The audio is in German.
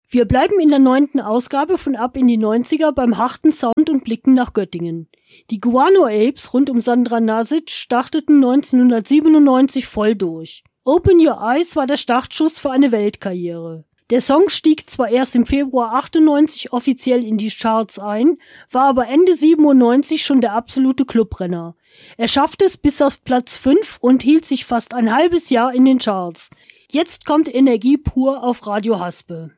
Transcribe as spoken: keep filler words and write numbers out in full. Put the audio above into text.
Wir bleiben in der neunten Ausgabe von Ab in die neunziger beim harten Sound und blicken nach Göttingen. Die Guano Apes rund um Sandra Nasic starteten neunzehnhundertsiebenundneunzig voll durch. Open Your Eyes war der Startschuss für eine Weltkarriere. Der Song stieg zwar erst im Februar achtundneunzig offiziell in die Charts ein, war aber Ende siebenundneunzig schon der absolute Clubrenner. Er schaffte es bis auf Platz fünf und hielt sich fast ein halbes Jahr in den Charts. Jetzt kommt Energie pur auf Radio Haspe.